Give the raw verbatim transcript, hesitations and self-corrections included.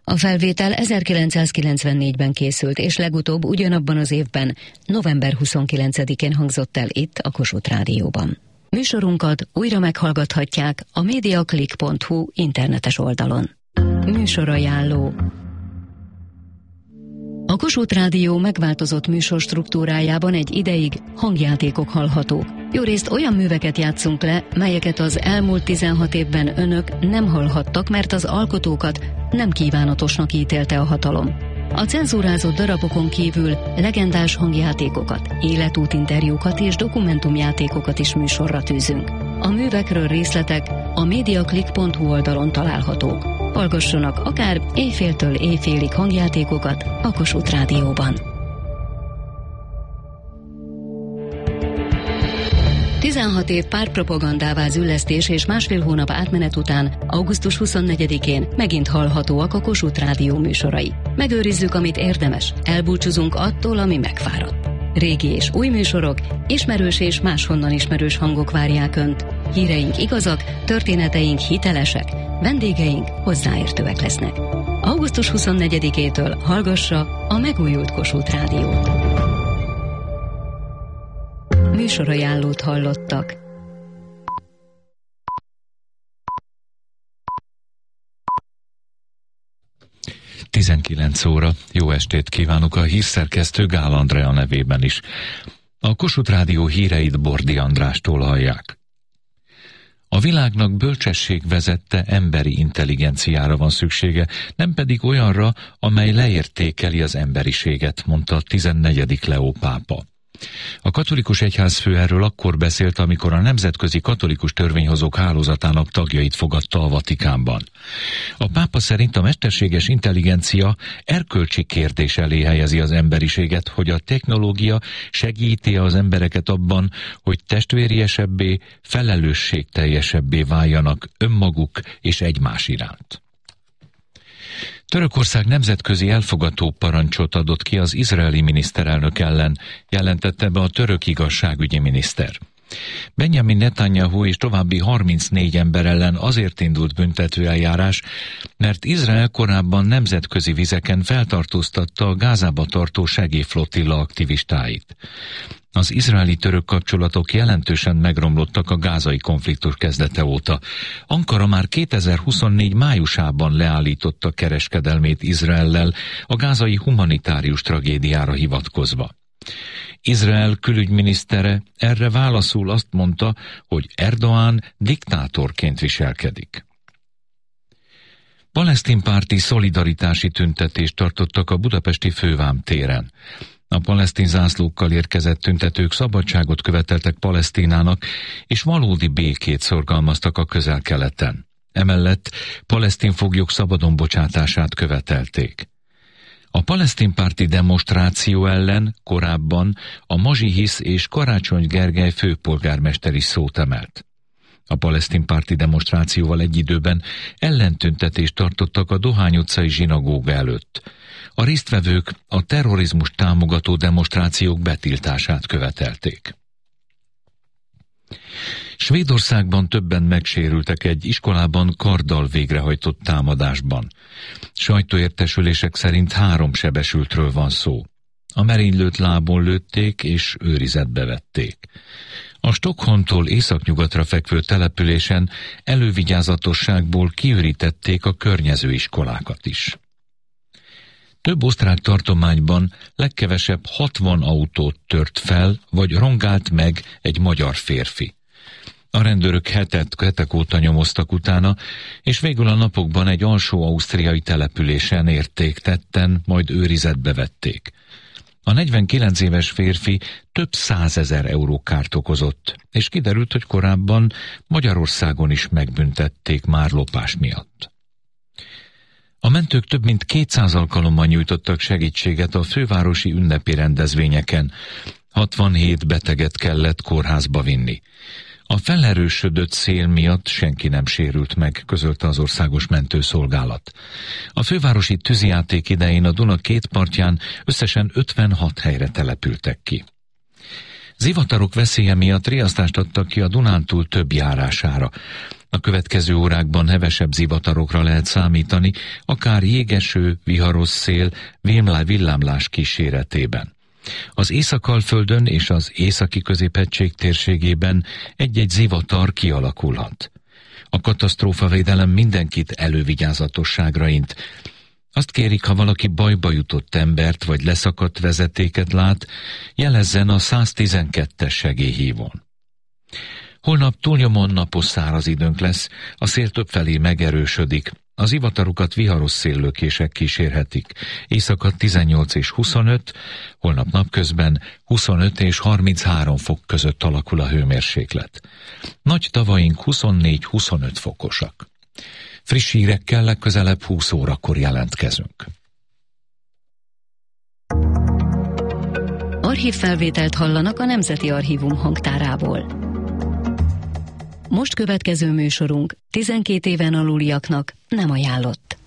A felvétel ezerkilencszázkilencvennégyben készült, és legutóbb ugyanabban az évben, november huszonkilencedikén hangzott el itt a Kossuth Rádióban. Műsorunkat újra meghallgathatják a mediaclick pont hu internetes oldalon. Műsorajánló. A Kossuth Rádió megváltozott műsorstruktúrájában egy ideig hangjátékok hallhatók. Jórészt olyan műveket játszunk le, melyeket az elmúlt tizenhat évben önök nem hallhattak, mert az alkotókat nem kívánatosnak ítélte a hatalom. A cenzúrázott darabokon kívül legendás hangjátékokat, életútinterjúkat és dokumentumjátékokat is műsorra tűzünk. A művekről részletek a mediaclick pont hu oldalon találhatók. Hallgassanak akár éjféltől éjfélig hangjátékokat a Kossuth Rádióban. tizenhat év pártpropagandává züllesztés és másfél hónap átmenet után, augusztus huszonnegyedikén megint hallhatóak a Kossuth Rádió műsorai. Megőrizzük, amit érdemes, elbúcsúzunk attól, ami megfáradt. Régi és új műsorok, ismerős és máshonnan ismerős hangok várják Önt. Híreink igazak, történeteink hitelesek, vendégeink hozzáértőek lesznek. augusztus huszonnegyedikétől hallgassa a megújult Kossuth Rádiót. Műsorajánlót hallottak. tizenkilenc óra. Jó estét kívánok a hírszerkesztő Gál Andrea nevében is. A Kossuth Rádió híreit Bordi Andrástól hallják. A világnak bölcsesség vezette emberi intelligenciára van szüksége, nem pedig olyanra, amely leértékeli az emberiséget, mondta a tizennegyedik Leó pápa. A katolikus egyházfő erről akkor beszélt, amikor a Nemzetközi Katolikus Törvényhozók Hálózatának tagjait fogadta a Vatikánban. A pápa szerint a mesterséges intelligencia erkölcsi kérdés elé helyezi az emberiséget, hogy a technológia segíti az embereket abban, hogy testvériesebbé, felelősségteljesebbé váljanak önmaguk és egymás iránt. Törökország nemzetközi elfogató parancsot adott ki az izraeli miniszterelnök ellen, jelentette be a török igazságügyi miniszter. Benjamin Netanyahu és további harmincnégy ember ellen azért indult büntetőeljárás, mert Izrael korábban nemzetközi vizeken feltartóztatta a Gázába tartó segélyflottilla aktivistáit. Az izraeli-török kapcsolatok jelentősen megromlottak a gázai konfliktus kezdete óta. Ankara már kétezer-huszonnégy májusában leállította kereskedelmét Izraellel a gázai humanitárius tragédiára hivatkozva. Izrael külügyminisztere erre válaszul azt mondta, hogy Erdoğan diktátorként viselkedik. Palesztinpárti szolidaritási tüntetést tartottak a budapesti Fővám téren. A palesztin zászlókkal érkezett tüntetők szabadságot követeltek Palesztinának, és valódi békét szorgalmaztak a Közel-Keleten. Emellett palesztin foglyok szabadon bocsátását követelték. A palesztinpárti demonstráció ellen korábban a Mazsihisz és Karácsony Gergely főpolgármester is szót emelt. A palesztinpárti demonstrációval egy időben ellentüntetést tartottak a Dohány utcai zsinagóga előtt. A résztvevők a terrorizmus támogató demonstrációk betiltását követelték. Svédországban többen megsérültek egy iskolában karddal végrehajtott támadásban. Sajtóértesülések szerint három sebesültről van szó. A merénylőt lábon lőtték és őrizetbe vették. A Stockholmtól északnyugatra fekvő településen elővigyázatosságból kiürítették a környező iskolákat is. Több osztrák tartományban legkevesebb hatvan autót tört fel, vagy rongált meg egy magyar férfi. A rendőrök hetet, hetek óta nyomoztak utána, és végül a napokban egy alsó ausztriai településen érték tetten, majd őrizetbe vették. A negyvenkilenc éves férfi több százezer euró kárt okozott, és kiderült, hogy korábban Magyarországon is megbüntették már lopás miatt. A mentők több mint kétszáz alkalommal nyújtottak segítséget a fővárosi ünnepi rendezvényeken. hatvanhét beteget kellett kórházba vinni. A felerősödött szél miatt senki nem sérült meg, közölte az országos mentőszolgálat. A fővárosi tűzijáték idején a Duna két partján összesen ötvenhat helyre települtek ki. Zivatarok veszélye miatt riasztást adtak ki a Dunántúl több járására. A következő órákban hevesebb zivatarokra lehet számítani, akár jégeső, viharos szél, villámlás kíséretében. Az Észak-Alföldön és az északi középhegység térségében egy-egy zivatar kialakulhat. A katasztrófavédelem mindenkit elővigyázatosságra int. Azt kérik, ha valaki bajba jutott embert vagy leszakadt vezetéket lát, jelezzen a száztizenkettes segélyhívón. Holnap túlnyomon napos száraz időnk lesz, a szél többfelé megerősödik, az zivatarokat viharos széllökések kísérhetik, éjszaka tizennyolc és huszonöt, holnap napközben huszonöt és harminchárom fok között alakul a hőmérséklet. Nagy tavaink huszonnégy-huszonöt fokosak. Friss hírekkel legközelebb húsz órakor jelentkezünk. Archívfelvételt hallanak a Nemzeti Archívum hangtárából. Most következő műsorunk tizenkét éven aluliaknak nem ajánlott.